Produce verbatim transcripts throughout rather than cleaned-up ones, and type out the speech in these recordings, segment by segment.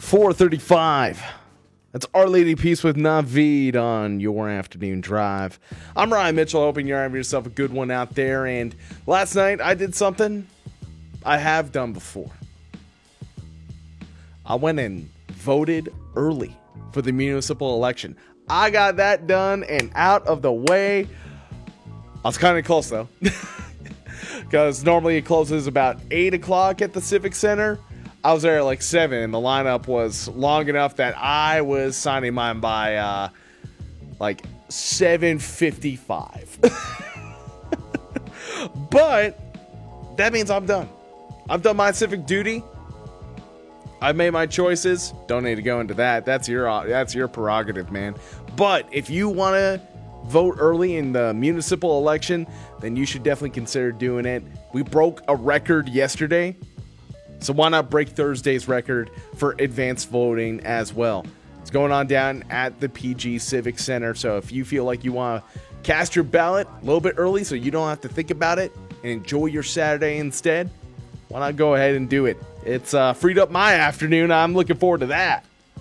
four thirty-five. That's Our Lady Peace with Naveed on your afternoon drive. I'm Ryan Mitchell, hoping you're having yourself a good one out there. And last night I did something I have done before. I went and voted early for the municipal election. I got that done and out of the way. I was kind of close though, because normally it closes about eight o'clock at the Civic Center. I was there at like seven, and the lineup was long enough that I was signing mine by uh, like seven fifty-five. But that means I'm done. I've done my civic duty. I've made my choices. Don't need to go into that. That's your that's your prerogative, man. But if you want to vote early in the municipal election, then you should definitely consider doing it. We broke a record yesterday. So why not break Thursday's record for advanced voting as well? It's going on down at the P G Civic Center. So if you feel like you want to cast your ballot a little bit early so you don't have to think about it and enjoy your Saturday instead, why not go ahead and do it? It's uh, freed up my afternoon. I'm looking forward to that.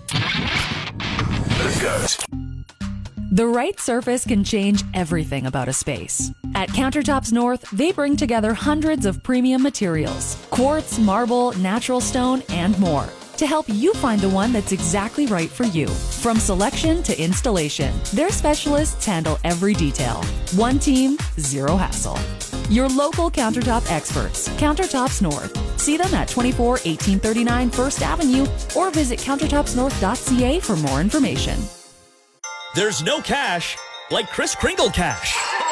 The GOAT. The right surface can change everything about a space. At Countertops North, they bring together hundreds of premium materials, quartz, marble, natural stone, and more, to help you find the one that's exactly right for you. From selection to installation, their specialists handle every detail. One team, zero hassle. Your local countertop experts, Countertops North. See them at twenty-four eighteen thirty-nine First Avenue or visit countertops north dot c a for more information. There's no cash like Kris Kringle Cash.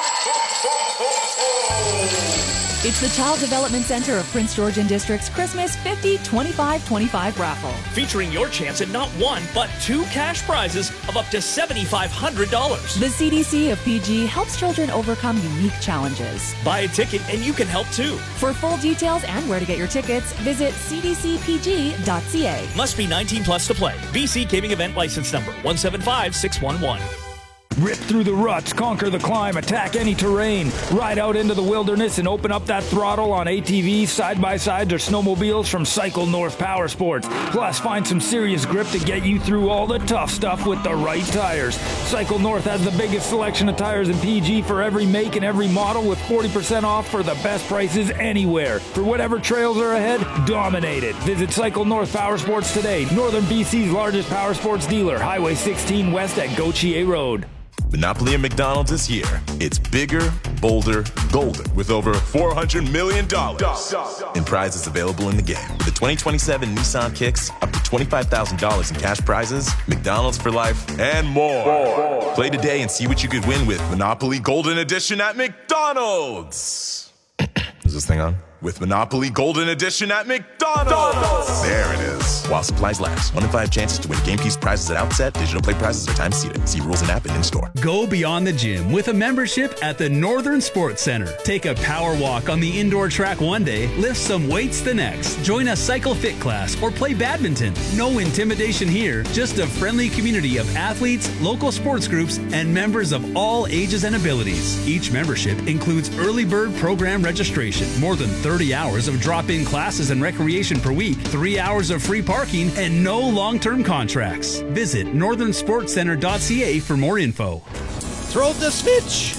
It's the Child Development Center of Prince Georgian District's Christmas fifty twenty-five twenty-five raffle. Featuring your chance at not one, but two cash prizes of up to seven thousand five hundred dollars. The C D C of P G helps children overcome unique challenges. Buy a ticket and you can help too. For full details and where to get your tickets, visit c d c p g dot c a. Must be nineteen plus to play. B C Gaming Event License Number one seven five six one one. Rip through the ruts, conquer the climb, attack any terrain, ride out into the wilderness and open up that throttle on A T Vs, side-by-sides, or snowmobiles from Cycle North Power Sports. Plus, find some serious grip to get you through all the tough stuff with the right tires. Cycle North has the biggest selection of tires in P G for every make and every model, with forty percent off for the best prices anywhere. For whatever trails are ahead, dominate it. Visit Cycle North Power Sports today, Northern B C's largest power sports dealer, Highway sixteen West at Gautier Road. Monopoly at McDonald's this year. It's bigger, bolder, golden, with over four hundred million dollars in prizes available in the game. With the twenty twenty-seven Nissan Kicks, up to twenty-five thousand dollars in cash prizes, McDonald's for life, and more. more. Play today and see what you could win with Monopoly Golden Edition at McDonald's. Is this thing on? With Monopoly Golden Edition at McDonald's. There it is. While supplies last. One in five chances to win game piece prizes at outset. Digital play prizes are time seated. See rules and app and in-store. Go beyond the gym with a membership at the Northern Sports Center. Take a power walk on the indoor track one day, lift some weights the next. Join a cycle fit class or play badminton. No intimidation here, just a friendly community of athletes, local sports groups, and members of all ages and abilities. Each membership includes early bird program registration, more than thirty hours of drop-in classes and recreation per week, three hours of free parking, and no long-term contracts. Visit northern sports center dot c a for more info. Throw the switch!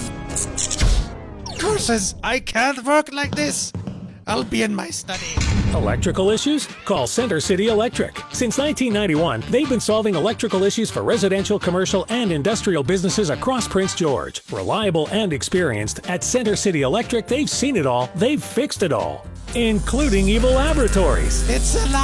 Curses, I can't work like this. I'll be in my study. Electrical issues? Call Center City Electric. Since nineteen ninety-one, they've been solving electrical issues for residential, commercial, and industrial businesses across Prince George. Reliable and experienced, at Center City Electric, they've seen it all, they've fixed it all, including evil laboratories. It's a lie.